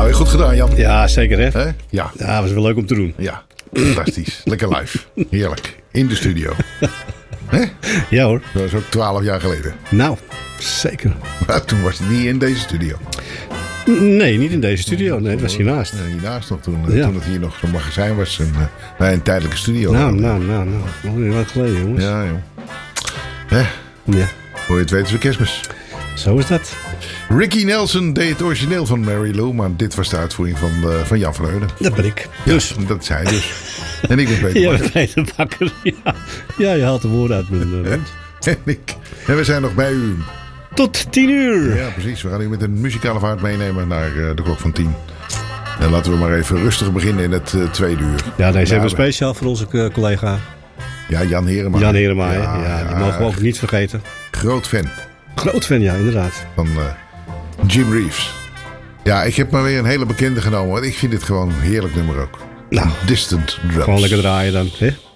Nou, goed gedaan, Jan. Ja, zeker hè? Hè? Ja. Ja, was wel leuk om te doen. Ja, fantastisch. Lekker live. Heerlijk. In de studio. Hè? Ja hoor. Dat was ook 12 jaar geleden. Nou, zeker. Maar toen was hij niet in deze studio. Nee, niet in deze studio. Nee, het was hiernaast. Hiernaast nog, toen Ja. het hier nog zo'n magazijn was. En wij een tijdelijke studio Nou, hadden. nog niet lang geleden jongens. Ja, joh. Hè? Ja, Voor je het weet is weer kerstmis. zo is dat. Ricky Nelson deed het origineel van Mary Lou. Maar dit was de uitvoering van Jan van Heunen. Dat ben ik. Ja, Dus. dat is hij dus. En ik ben Peter Ja, Bakker. Peter Bakker. Ja, je haalt de woorden uit mijn mond. En we zijn nog bij u. Tot 10 uur. Ja, precies. We gaan u met een muzikale vaart meenemen naar de klok van 10. En laten we maar even rustig beginnen in het tweede uur. Ja, deze hebben we Nou, speciaal voor onze collega Ja, Jan Herema. Jan Herema. hè? Ja, die mogen we ook niet vergeten. Groot fan Groot fan, ja, inderdaad. van Jim Reeves. Ja, ik heb maar weer een hele bekende genomen. Want ik vind dit gewoon een heerlijk nummer ook. Nou, Distant Drums. gewoon lekker draaien dan. Hè?